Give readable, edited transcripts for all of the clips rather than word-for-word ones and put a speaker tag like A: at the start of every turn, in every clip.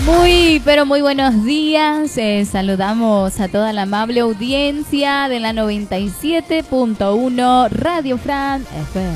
A: Muy, pero muy buenos días. Saludamos a toda la amable audiencia de la 97.1 Radio Fran FM.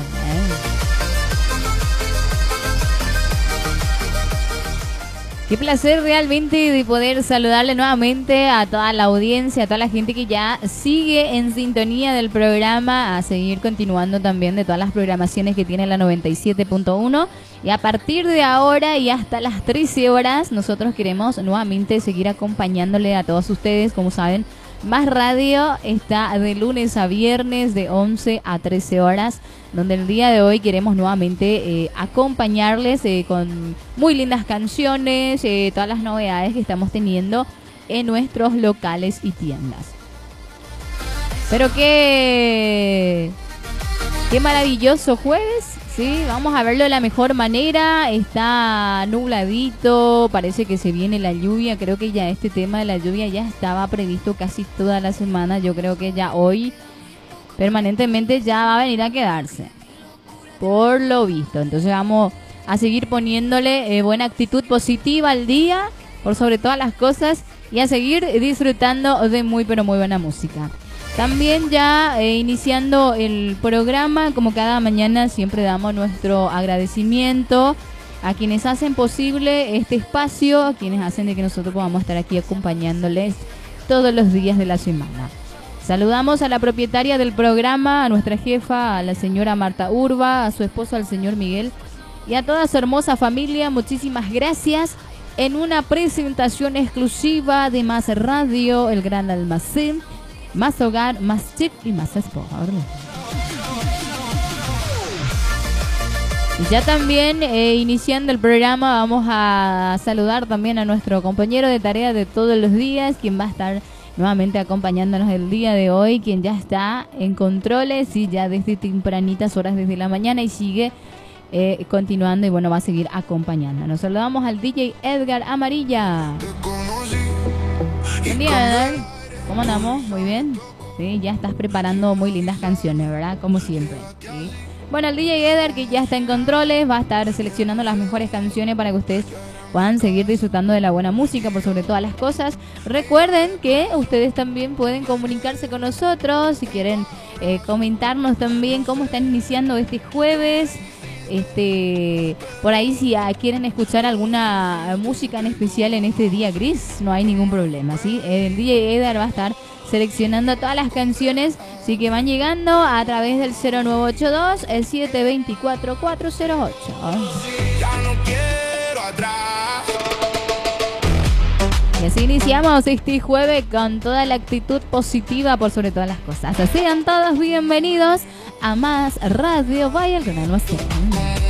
A: Qué placer realmente de poder saludarle nuevamente a toda la audiencia, a toda la gente que ya sigue en sintonía del programa, a seguir continuando también de todas las programaciones que tiene la 97.1. Y a partir de ahora y hasta las 13 horas, nosotros queremos nuevamente seguir acompañándole a todos ustedes. Como saben, Más Radio está de lunes a viernes de 11 a 13 horas, donde el día de hoy queremos nuevamente acompañarles con muy lindas canciones, todas las novedades que estamos teniendo en nuestros locales y tiendas. Pero qué maravilloso jueves. Sí, vamos a verlo de la mejor manera. Está nubladito, parece que se viene la lluvia. Creo que ya este tema de la lluvia ya estaba previsto casi toda la semana. Yo creo que ya hoy permanentemente ya va a venir a quedarse, por lo visto. Entonces vamos a seguir poniéndole buena actitud positiva al día, por sobre todas las cosas, y a seguir disfrutando de muy pero muy buena música. También ya iniciando el programa, como cada mañana siempre damos nuestro agradecimiento a quienes hacen posible este espacio, a quienes hacen de que nosotros podamos estar aquí acompañándoles todos los días de la semana. Saludamos a la propietaria del programa, a nuestra jefa, a la señora Marta Urba, a su esposo, al señor Miguel, y a toda su hermosa familia. Muchísimas gracias en una presentación exclusiva de Más Radio, el Gran Almacén. Más hogar, más chic y más sport. Y ya también iniciando el programa vamos a saludar también a nuestro compañero de tarea de todos los días, quien va a estar nuevamente acompañándonos el día de hoy, quien ya está en controles y ya desde tempranitas horas desde la mañana y sigue continuando y bueno, va a seguir acompañándonos. Saludamos al DJ Edgar Amarilla. Buen día, Edgar. ¿Cómo andamos? Muy bien. Sí, ya estás preparando muy lindas canciones, ¿verdad? Como siempre. ¿Sí? Bueno, el DJ Eder, que ya está en controles, va a estar seleccionando las mejores canciones para que ustedes puedan seguir disfrutando de la buena música por sobre todas las cosas. Recuerden que ustedes también pueden comunicarse con nosotros si quieren comentarnos también cómo están iniciando este jueves. Por ahí si quieren escuchar alguna música en especial en este día gris, no hay ningún problema, ¿sí? El DJ Edgar va a estar seleccionando todas las canciones, así que van llegando a través del 0982 724 408. Y así iniciamos este jueves con toda la actitud positiva por sobre todas las cosas. Sean todos bienvenidos a Más Radio, vaya el Gran Almacén.